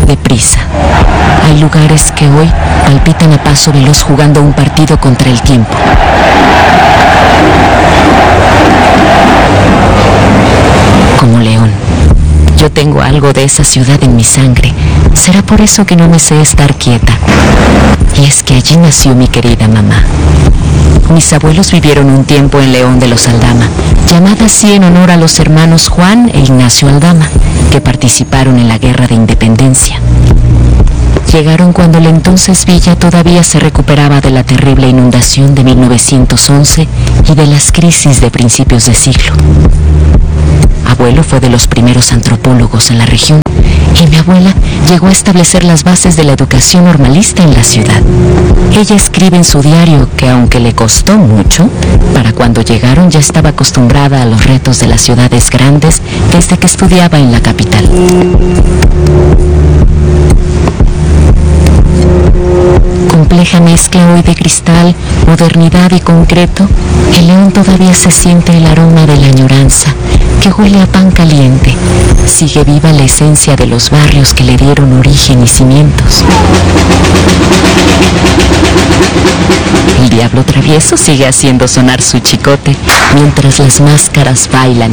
deprisa. Hay lugares que hoy palpitan a paso veloz jugando un partido contra el tiempo. Como León. Yo tengo algo de esa ciudad en mi sangre. Será por eso que no me sé estar quieta. Y es que allí nació mi querida mamá. Mis abuelos vivieron un tiempo en León de los Aldama, llamada así en honor a los hermanos Juan e Ignacio Aldama, que participaron en la Guerra de Independencia. Llegaron cuando la entonces villa todavía se recuperaba de la terrible inundación de 1911 y de las crisis de principios de siglo. Abuelo fue de los primeros antropólogos en la región y mi abuela llegó a establecer las bases de la educación normalista en la ciudad. Ella escribe en su diario que aunque le costó mucho, para cuando llegaron ya estaba acostumbrada a los retos de las ciudades grandes desde que estudiaba en la capital. Compleja mezcla hoy de cristal, modernidad y concreto, en León todavía se siente el aroma de la añoranza, que huele a pan caliente. Sigue viva la esencia de los barrios que le dieron origen y cimientos. El diablo travieso sigue haciendo sonar su chicote mientras las máscaras bailan.